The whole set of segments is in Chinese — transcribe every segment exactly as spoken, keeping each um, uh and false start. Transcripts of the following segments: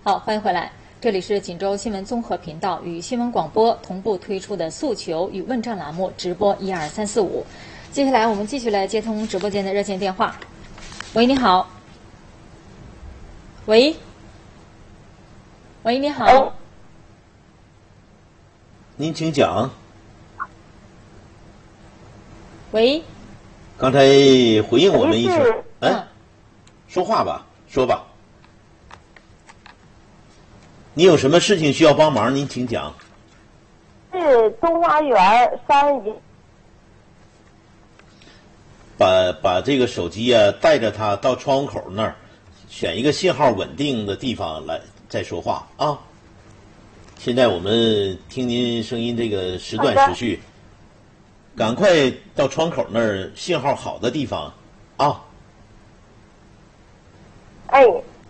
好，欢迎回来，这里是锦州新闻综合频道与新闻广播同步推出的诉求与问战栏目直播一二三四五。接下来我们继续来接通直播间的热线电话。喂，你好。喂，喂，你好。 哎、 您请讲。 喂。 刚才回应我们一声，哎、嗯，说话吧，说吧。你有什么事情需要帮忙？您请讲。 是东花园三一。 把把这个手机啊带着它到窗户口那儿，选一个信号稳定的地方来再说话啊。现在我们听您声音这个时断时续，赶快到窗口那儿信号好的地方啊。 哎，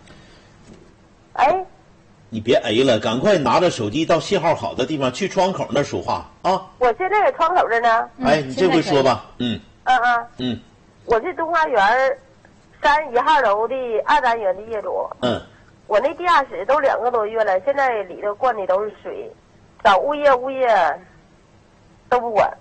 哎。 你别哎了，赶快拿着手机到信号好的地方去窗口那儿说话啊！ 我现在在窗口这呢。 哎，你这回说吧，嗯。 嗯嗯。 嗯。 我是东花园三一号楼的二单元的业主。 嗯。 我那地下室都两个多月了，现在里头灌的都是水，找物业物业都不管。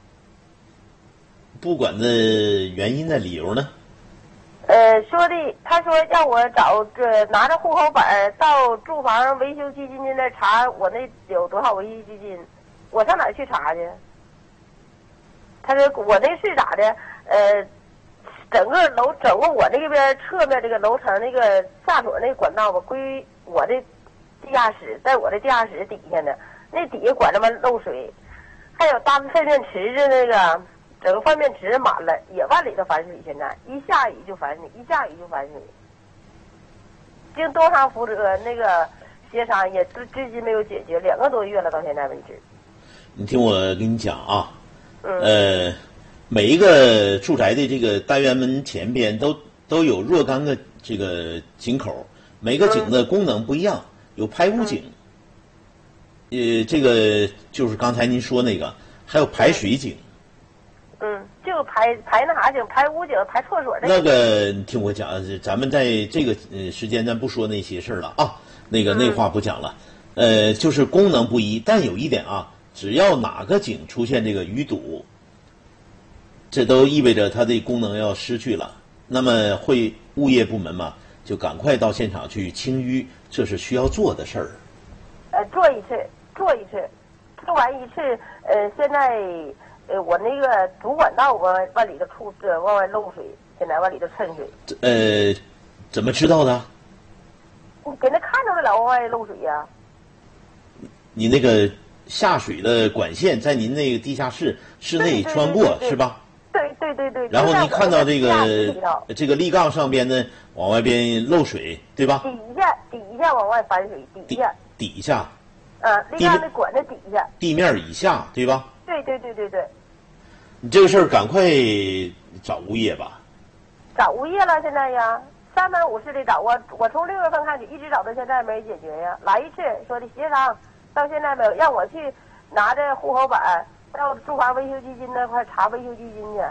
不管的原因呢？理由呢？ 呃，说的，他说让我找这拿着户口本到住房维修基金那那查我那有多少维修基金，我上哪儿去查去？他说我那是咋的？呃，整个楼整个我那边侧面这个楼层那个下水那个管道吧，归我的地下室，在我的地下室底下呢，那底下管他妈漏水，还有大粪便池子那个。整个粪便池满了，也往里头反水。现在一下雨就反水，一下雨就反水。经多方扶持那个协商，也至至今没有解决，两个多月了，到现在为止。 你听我跟你讲啊， 嗯、 呃，每一个住宅的这个单元门前边都都有若干个这个井口，每个井的功能不一样，嗯、有排污井，嗯、呃，这个就是刚才您说那个，还有排水井。 嗯，就排排那啥井，排污井，排厕所那个。那个，你听我讲，咱们在这个呃时间咱不说那些事儿了啊，那个、嗯、那话不讲了。呃，就是功能不一，但有一点啊，只要哪个井出现这个淤堵，这都意味着它的功能要失去了。那么会物业部门嘛，就赶快到现场去清淤，这是需要做的事儿。 呃，做一次，做一次，做完一次，呃，现在。呃，我那个主管道往往里头出，这往外漏水，现在往里头渗水。 呃，怎么知道的？ 我给他看着了，往外漏水呀、啊。 你那个下水的管线在您那个地下室室内穿过， 对对对对是吧？ 对对对对。 然后你看到这个这个立杠上边呢，往外边漏水，对吧？ 底下底下往外反水，底下。 底下。 啊，立杠的管子底下。 地面以下，对吧？ 对对对对对， 你这个事儿赶快找物业吧。 找物业了，现在呀，三番五次的找我，我从六月份开始一直找到现在没解决呀。来一次说的协商，到现在没有，让我去拿着户口本到住房维修基金那块查维修基金去。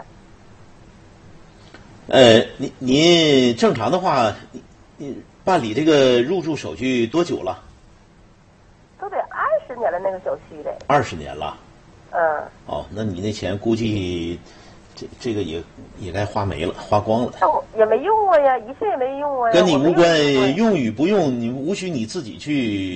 呃，您您正常的话，你你办理这个入住手续多久了？ 都得二十年了，那个小区的。 二十年了。 嗯。 哦，那你那钱估计，这这个也也该花没了，花光了。 也没用过呀，一次也没用过呀。 跟你无关，用与不用，你无需你自己去。